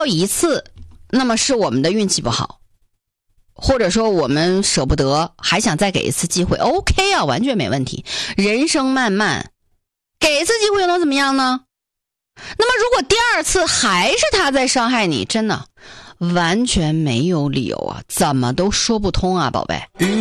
一次，那么是我们的运气不好，或者说我们舍不得，还想再给一次机会 OK 啊，完全没问题。人生漫漫，给一次机会又能怎么样呢？那么如果第二次还是他在伤害你，真的完全没有理由啊，怎么都说不通啊，宝贝。